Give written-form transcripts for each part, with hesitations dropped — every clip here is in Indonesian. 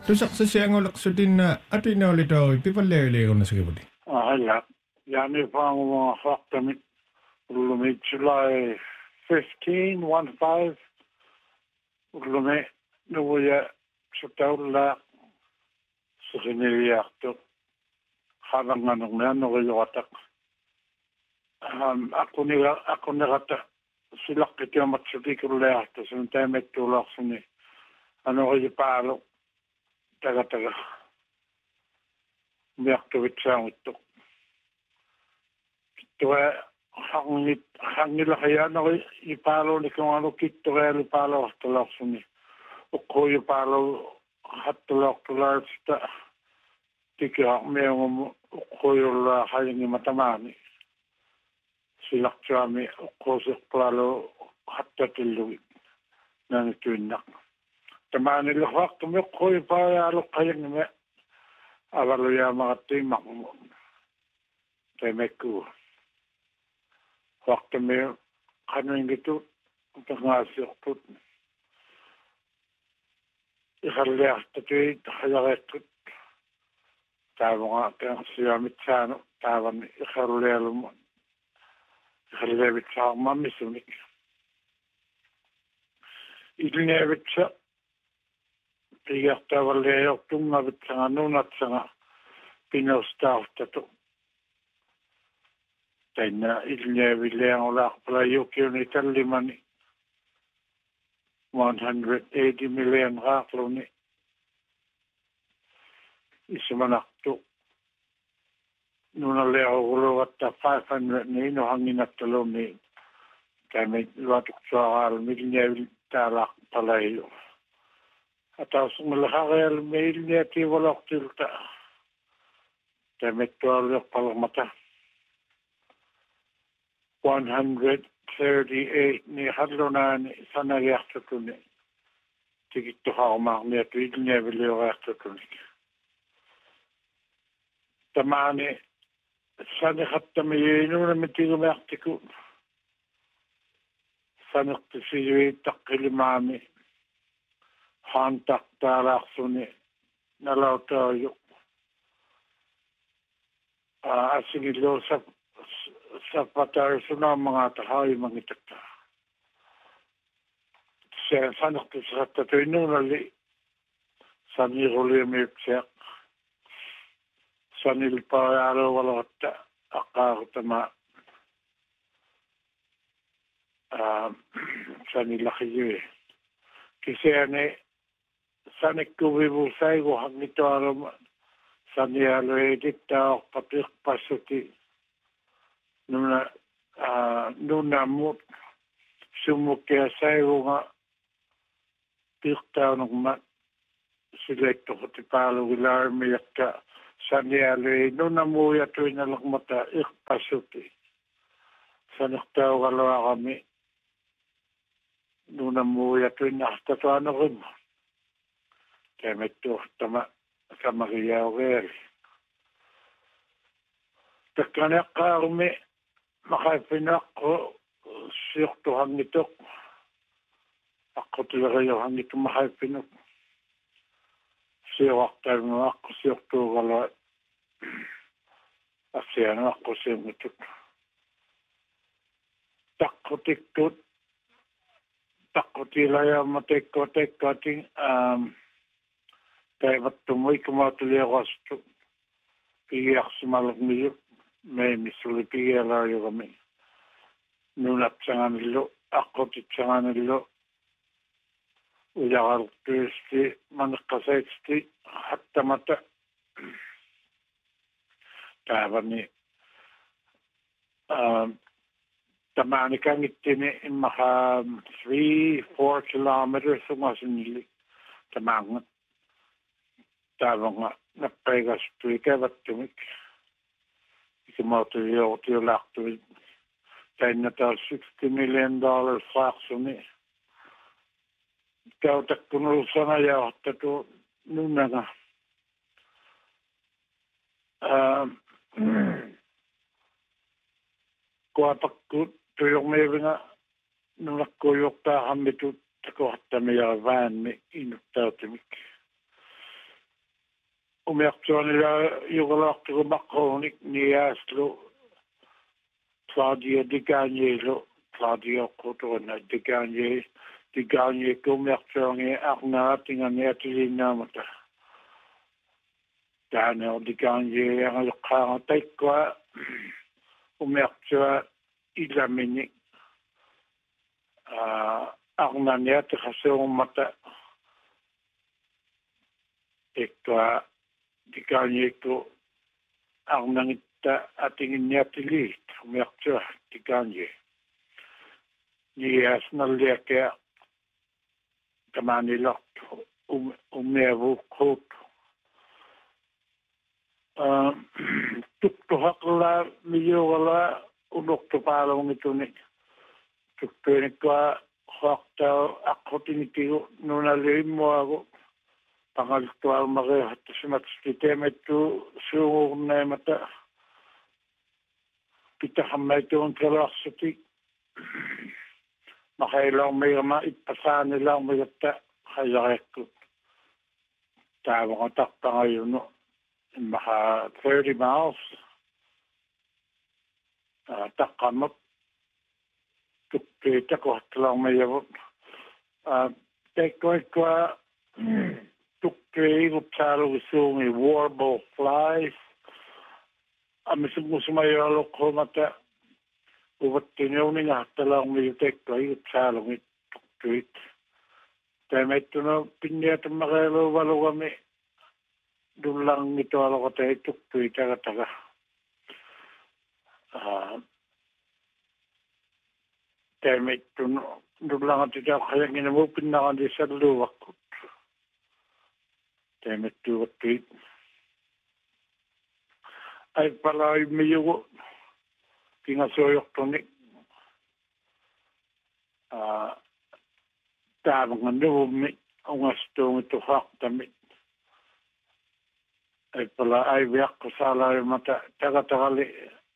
Tusaq siangulaqsutinna atinaulitoi pipalleiliiguna sikipuli. Ja. Yani pangu faktamit ulumi July 15 ulumi nuya sutaulla sukiniliaqtu havanganungna nuyoqataq aqunigata silaqqitiamatsutikulleartu sun taimettuularsuni anuqiyipaalu taga miaqtuvitsaanguttuq kittua hangilaqayaaneri ipaaluunikungalu kitturealu paaluartularsuni uqquyipaalu hattulaartulaarista tikiarmiangumu uqquyullaa hayingimatamaani silaqtuami uqquusiqqaalu hattatillugi nanituinnaq tamaani luqaqtumi uqquyipaalu qayingime avaluyaamaqattiimaqmu taimekku waqtumi qanuingitut tangaasiortut iqalliartatuit hayareettut taavonga tansiamitsaanu taavani iqallialumu iqalliavitsaarmamisunik ilniavitsa pigertavalliajortungavitsanga nunatsanga pinerstaartatu tainna ilniavillaangulaarpalajukiuni tallimani 180 million raaqluni isimanartu nunallearugulugatta 500 niino hanginattalumi taimit luatuksuaraalumi ilniavil taalaarpalaiju atausumulaqareal meilniati volortilta tamittuarliorpalermata 138 ni hallunaani sanagiartutuni tikittuharmaarniatu ilniavilioriartutuni tamaani saniqattamiyiinuunami tigumiartiku saniqtisijuittaqqilimaami haantaqtaalarsuni nalautaayu asingillo sapataarusunaamangata haayimangitakta se sanaqtisaqtatuinuunalli saniruliamiupsiaq sanilpaajaaluuvaloqatta aqqaarutama sanilaqiyui kisiani sanikkuvivuusaigu hangituaruma sanialuedittaorpatiqpassuti nunamut summukiasaigunga piqtaunugma sileittoqutipaalugilaarmiaqta sanialui nunamuuyatuinalaqmata iqpassuti saniqtaugaluarami nunamuuyatuinartatuanerima tamittuortama kamariaugeali takkaniaqqaarumi maqaipinaqqu siortuhangituq aqqutileриорhangittu maqaipinuk siorartaanuaqqu siortuugalua assianuaqqu siungituk taqqutiktut taqqutilayaammatikkuatikkuating taivattumikumaatuliaqastu pigiarsimalaqmiyu meimissuli pigialaajugami nunatsanganillu aqqutitsanganillu ujaraltuisti maneqqasaitsti hattamata taavani tamaani kangittini immaqa 3-4 kilometers ungasinilli tamaangat taavanga nappaigaspui kävattumik ikimautujortiulaartuvit tainnataa $60 million faarsuni kautakkunuussanajaortatu nunnaga kuapakku tuyormiivinga nunakkuujortaahammitut takuartamiaraavaanmi inuttautimik umertuanilla jugalortugu maqqoonik niaaslu Claudia Di Gagnelo Claudia Cotorna Di Gagne kumertuangi arnaatinga neatilinnaamata Daniel Di Gagne angaluqqaanga taikkoa umertua ilamini arnaniati khasuummata ektoa Di Gagne ko arnangitta atinginniatiliit umertua Di Gagne niasnalliakea kamanilortu umeavu kruutu tuktuhaqla miyugala ulortupaalungituni tuktuinikua huaqtau aqqutinikkigu nunaliimmuagu pangaltualmaqihattusimatstiteemattu suungurnaimata pitahammaituun kalaarsuti maqailaarmigama ippasaanilaarmigatta qayariakkut taavaqatarpangayunu immaqa 30 miles taqqamut tukkiitakuartalaarmiyavut taikkuikua tukkiigutsaalugisuungi warble flies amisumusumayaluqqumata uvattiniuningaartalaarmiyu taikkuigutsaalungi tukkiit taimattuna pinniatammaqialuuvalugami dullangitualoqatai tukkiitagataga taimattuna dullangatitaaqayanginamu pinnaqanisalluuvakkut taimattuuvattuit aipalaimiyugu kingasuojortunik taavanganuvummi ungastuungituhaaqtamit aipala aiviaqqusaalaarimata tagataqali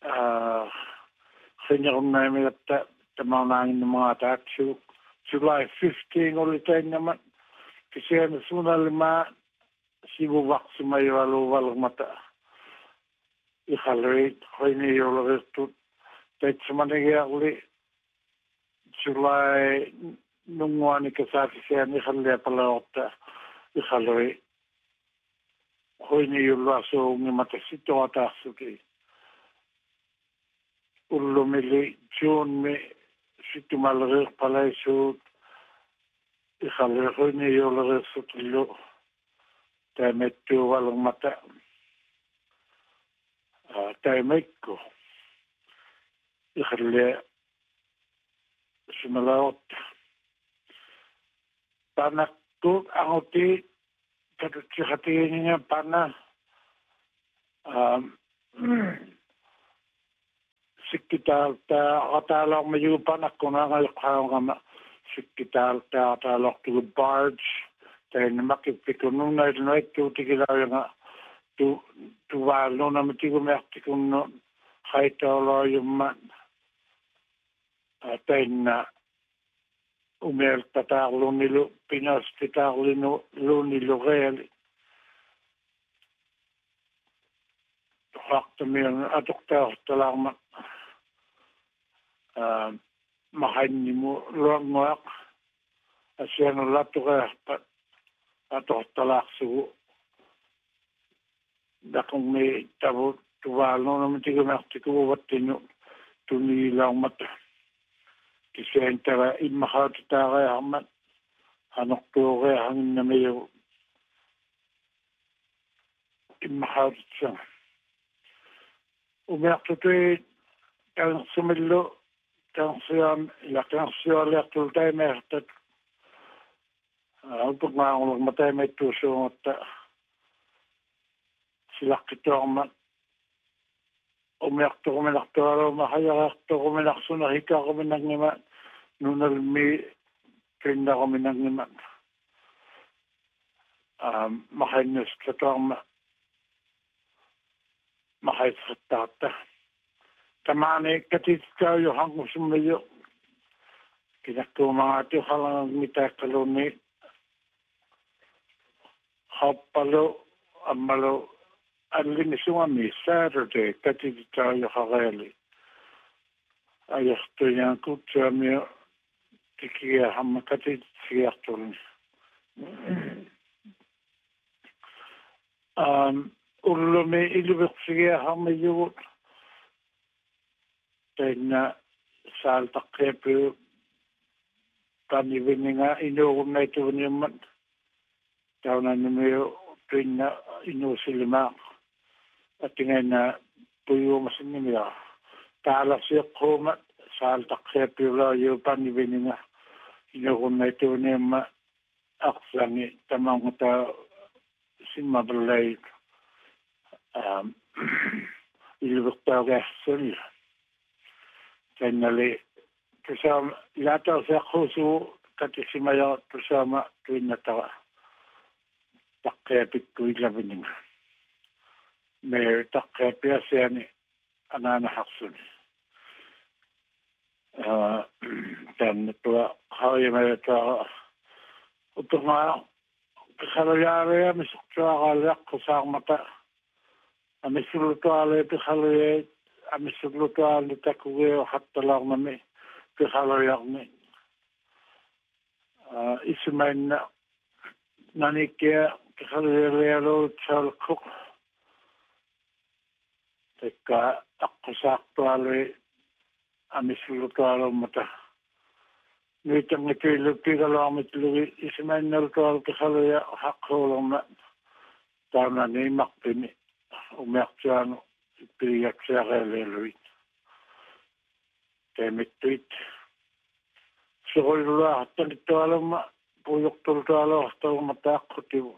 khiniqunnaimigatta tamaanaanginnamaataatsu July 15 oli tainnamat kisiana sunalimaa sivuvaqsumajualuuvalumata iqaluit khoinijuulerirtut taitsamanigiaqli July nunguani kasaakisian iqalliapalaorta iqalui khoinijuulluarsuungimata sitoataarsuki ullumili June sittumallerirpalaisuut iqalui khoinijuulerirsutullu taimattuuvalumata taimaikku iqallia sumalaorta panakkuuk anguti tatutsikatigininga pana sikkitaalta ataalormajuu panakkunaangaluqqaungama sikkitaalta ataalortugu barge tainnamakippikunnunnailunaittuutigilauyanga tuvaalnunamatigumiartikunnu haitaoloyumma tainna umialtataarlunilu pinastitaarlinu lunilureali huaqtamiun atuqtaortalaarma mahannimu luanguaq asianullatuqearpat atortalaarsugu daqungi tavu tuvaalnunamatigumiartikuvuvattinu tuniilaarmata kisiantara immahaatutaariarmat anortuureahanginnamiu immahaatutsa umiartutui tansumillu tansiualiartul taimeertat upungaangulugma taimeittuusuungatta silaqqituarmat umiarturuminartualuma hajariarturuminarsuna hikaruminangima nunalmi kinnaruminangima mahainnuslatuarma mahaisrittaatta tamaani katitskaayu hangusummiyu kinakkuumangaatiuhalangamitaakkaluni hoppalu ammalo allinisuami Saturday katititayo hareli ayartuyan kutsuamio tikia hamma katitisiartulni ullumi iluviqsigia hamma yugut tenna saaltaqqiapu panivininga inuugunnaituvniummat taunanimio tuinna inuusilimaa atingaina puyuumasinimia taalasiiqquuma saaltaqqiapiulaayu panivininga inuugunnaituvniumma aqsangi tamanguta simmaballayut iluviqtaugaarsul tennali tusama ilaatausiaqquusu katisimaya tusama tuinnataqa taqqeapikku ilavininga me taqqeapiasiani anaanahaqsuni tanna tua haayamayataqa utungaa pikhaluyaaleya misuktuaqaaliaqqusaaarmata amissullutuaale pikhaluye amissullutuaali takugeo hattalaarnami pikhaluyarni isumainna nanikkia pikhaluyalealuut saalqoq tekka aqqusaartuaali amissullutuaalummata nuitangituiluppigaluarmitlugi isumainnalutuaal pikhaluya haqqhuulorna taunani maqpimi umiartuanu ippiigaksiarealeeluit temittuit suruilluartanittualumma puuyuqtultualuartagumataaqqutiu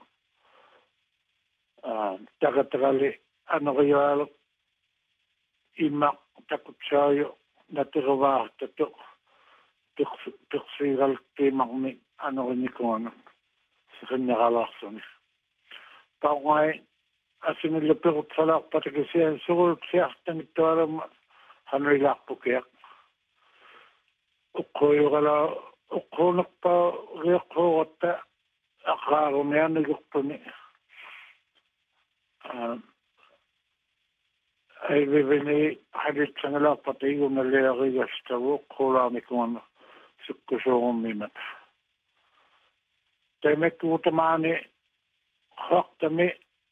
taqatagali anoriualu immaq takutsaayu natiruvaartatu piqsiigaltiimaqmi anorinikuana siqinneralarsuni paungai asimillupiqutsalarpatakisia suruuksiartanittualumma hanuilaarpukiaq uqquyugala uqquunerpa riiqquugatta aqraarunianigurtuni aivivini halitsangalarpatigunalearigastavu quulaarnikuana sukkusuurummimata taimekkuutamaani haqtami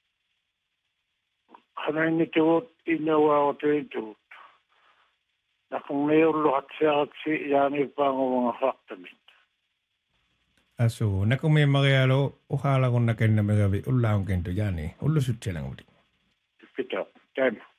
hanuinnitugut innuauatuitugut naqunniulluqatsiaraksi yaaniippaanguvunga haqtamit asu nakumi marialo uhaalagunna kennamigavi ullaunkentu yaani ullusutselanguti pita taima